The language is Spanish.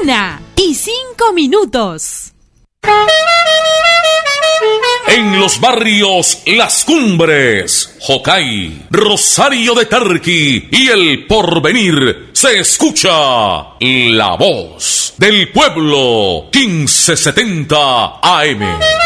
1:05. En los barrios Las Cumbres, Jocay, Rosario de Tarqui y El Porvenir se escucha La Voz del Pueblo 1570 AM.